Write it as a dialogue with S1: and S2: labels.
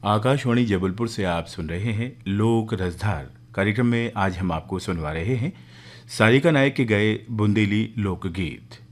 S1: आकाशवाणी जबलपुर से आप सुन रहे हैं लोक रसधार कार्यक्रम में आज हम आपको सुनवा रहे हैं सारिका नायक के गए बुंदेली लोकगीत।